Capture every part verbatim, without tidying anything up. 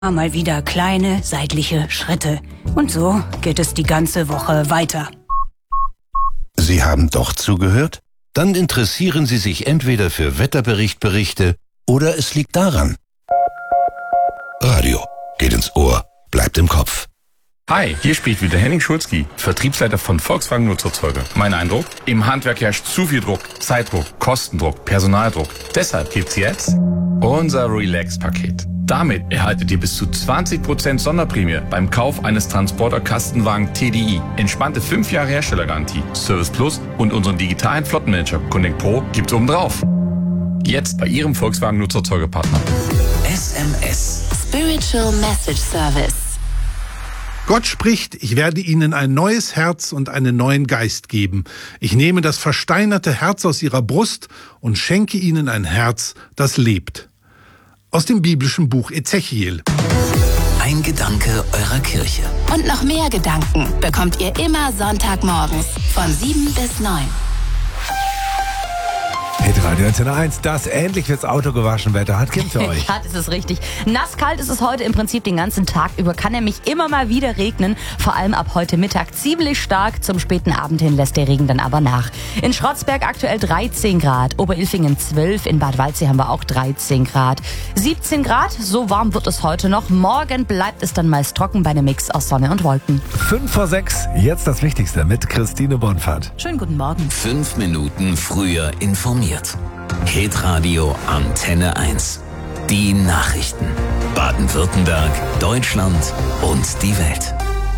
Mal wieder kleine seitliche Schritte. Und so geht es die ganze Woche weiter. Sie haben doch zugehört? Dann interessieren Sie sich entweder für Wetterberichtberichte oder es liegt daran. Radio geht ins Ohr, bleibt im Kopf. Hi, hier spricht wieder Henning Schulzki, Vertriebsleiter von Volkswagen Nutzerzeuger. Mein Eindruck? Im Handwerk herrscht zu viel Druck, Zeitdruck, Kostendruck, Personaldruck. Deshalb gibt's jetzt unser Relax-Paket. Damit erhaltet ihr bis zu zwanzig Prozent Sonderprämie beim Kauf eines Transporter-Kastenwagen T D I. Entspannte fünf Jahre Herstellergarantie, Service Plus und unseren digitalen Flottenmanager Connect Pro gibt's obendrauf. Jetzt bei Ihrem Volkswagen Nutzerzeugerpartner. S M S. Spiritual Message Service. Gott spricht, ich werde ihnen ein neues Herz und einen neuen Geist geben. Ich nehme das versteinerte Herz aus ihrer Brust und schenke ihnen ein Herz, das lebt. Aus dem biblischen Buch Ezechiel. Ein Gedanke eurer Kirche. Und noch mehr Gedanken bekommt ihr immer Sonntagmorgens von sieben bis neun. Hitradio Antenne eins, das endlich fürs Auto gewaschen Wetter hat Kim für euch. Ja, das ist richtig. Nasskalt ist es heute im Prinzip den ganzen Tag über. Kann nämlich immer mal wieder regnen. Vor allem ab heute Mittag ziemlich stark. Zum späten Abend hin lässt der Regen dann aber nach. In Schrotzberg aktuell dreizehn Grad. Oberilfingen zwölf. In Bad Waldsee haben wir auch dreizehn Grad. siebzehn Grad, so warm wird es heute noch. Morgen bleibt es dann meist trocken bei einem Mix aus Sonne und Wolken. Fünf vor sechs, jetzt das Wichtigste mit Christine Bonfahrt. Schönen guten Morgen. Fünf Minuten früher informiert. Hitradio Antenne eins. Die Nachrichten. Baden-Württemberg, Deutschland und die Welt.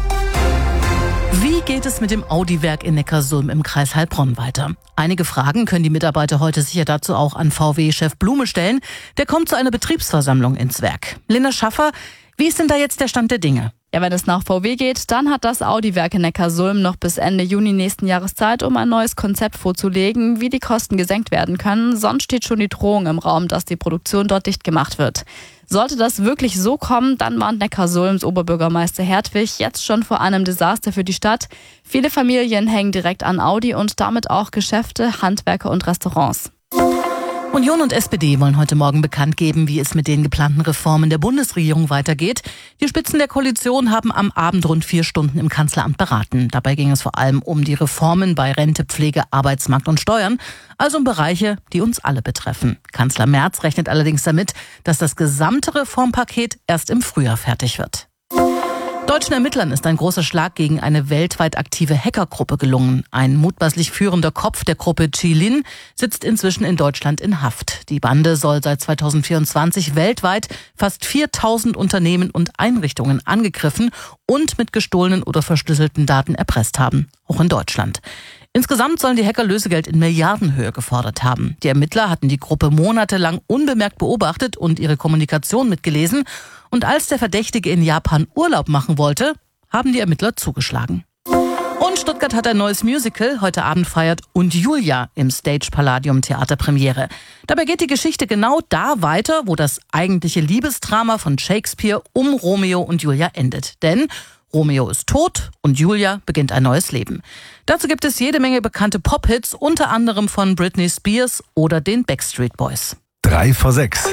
Wie geht es mit dem Audi-Werk in Neckarsulm im Kreis Heilbronn weiter? Einige Fragen können die Mitarbeiter heute sicher dazu auch an V W-Chef Blume stellen. Der kommt zu einer Betriebsversammlung ins Werk. Linda Schaffer, wie ist denn da jetzt der Stand der Dinge? Ja, wenn es nach V W geht, dann hat das Audi-Werk in Neckarsulm noch bis Ende Juni nächsten Jahres Zeit, um ein neues Konzept vorzulegen, wie die Kosten gesenkt werden können. Sonst steht schon die Drohung im Raum, dass die Produktion dort dicht gemacht wird. Sollte das wirklich so kommen, dann warnt Neckarsulms Oberbürgermeister Hertwig jetzt schon vor einem Desaster für die Stadt. Viele Familien hängen direkt an Audi und damit auch Geschäfte, Handwerker und Restaurants. Union und S P D wollen heute Morgen bekannt geben, wie es mit den geplanten Reformen der Bundesregierung weitergeht. Die Spitzen der Koalition haben am Abend rund vier Stunden im Kanzleramt beraten. Dabei ging es vor allem um die Reformen bei Rente, Pflege, Arbeitsmarkt und Steuern, also um Bereiche, die uns alle betreffen. Kanzler Merz rechnet allerdings damit, dass das gesamte Reformpaket erst im Frühjahr fertig wird. Deutschen Ermittlern ist ein großer Schlag gegen eine weltweit aktive Hackergruppe gelungen. Ein mutmaßlich führender Kopf der Gruppe Qilin sitzt inzwischen in Deutschland in Haft. Die Bande soll seit zweitausendvierundzwanzig weltweit fast viertausend Unternehmen und Einrichtungen angegriffen und mit gestohlenen oder verschlüsselten Daten erpresst haben, auch in Deutschland. Insgesamt sollen die Hacker Lösegeld in Milliardenhöhe gefordert haben. Die Ermittler hatten die Gruppe monatelang unbemerkt beobachtet und ihre Kommunikation mitgelesen. Und als der Verdächtige in Japan Urlaub machen wollte, haben die Ermittler zugeschlagen. Und Stuttgart hat ein neues Musical. Heute Abend feiert Und Julia im Stage Palladium Theater Premiere. Dabei geht die Geschichte genau da weiter, wo das eigentliche Liebesdrama von Shakespeare um Romeo und Julia endet. Denn Romeo ist tot und Julia beginnt ein neues Leben. Dazu gibt es jede Menge bekannte Pop-Hits, unter anderem von Britney Spears oder den Backstreet Boys. Drei vor sechs.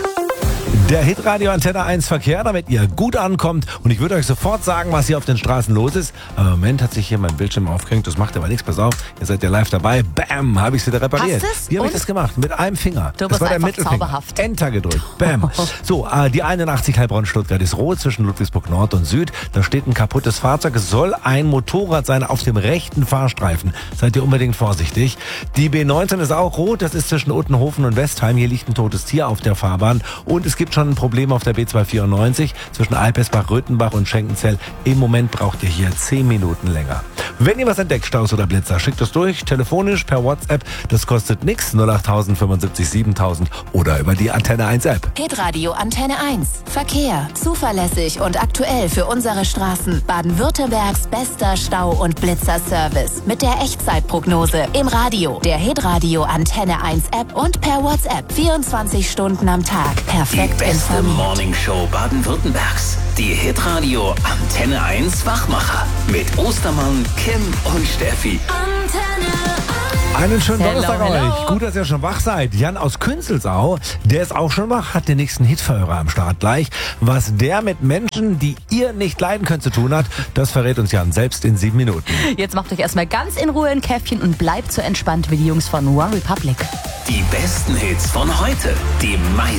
Der Hitradio Antenne eins Verkehr, damit ihr gut ankommt. Und ich würde euch sofort sagen, was hier auf den Straßen los ist. Aber im Moment hat sich hier mein Bildschirm aufgehängt. Das macht aber nichts. Pass auf, ihr seid ja live dabei. Bam, habe ich es wieder repariert. Hast du's? Wie habe ich das gemacht? Mit einem Finger. Du das bist war der einfach Mittelfinger. zauberhaft. Enter gedrückt. Bam. So, äh, die einundachtzig Heilbronn-Stuttgart ist rot zwischen Ludwigsburg Nord und Süd. Da steht ein kaputtes Fahrzeug. Es soll ein Motorrad sein auf dem rechten Fahrstreifen. Seid ihr unbedingt vorsichtig. Die B neunzehn ist auch rot. Das ist zwischen Uttenhofen und Westheim. Hier liegt ein totes Tier auf der Fahrbahn. Und es gibt schon ein Problem auf der B zweihundertvierundneunzig zwischen Alpesbach, Röthenbach und Schenkenzell. Im Moment braucht ihr hier zehn Minuten länger. Wenn ihr was entdeckt, Staus oder Blitzer, schickt es durch, telefonisch, per WhatsApp. Das kostet nichts, null acht null null fünfundsiebzig siebentausend oder über die Antenne eins App. Hitradio Antenne eins. Verkehr. Zuverlässig und aktuell für unsere Straßen. Baden-Württembergs bester Stau- und Blitzerservice. Mit der Echtzeitprognose. Im Radio, der Hitradio Antenne eins App und per WhatsApp. vierundzwanzig Stunden am Tag. Perfekt Die beste informiert. Morningshow Baden-Württembergs. Die Hitradio Antenne eins Wachmacher. Mit Ostermann, Kim und Steffi. Antenne eins. Einen schönen Hello, Donnerstag hello. euch. Gut, dass ihr schon wach seid. Jan aus Künzelsau, der ist auch schon wach, hat den nächsten Hit für euch am Start gleich. Was der mit Menschen, die ihr nicht leiden könnt, zu tun hat, das verrät uns Jan selbst in sieben Minuten. Jetzt macht euch erstmal ganz in Ruhe ein Käffchen und bleibt so entspannt wie die Jungs von One Republic. Die besten Hits von heute, die meisten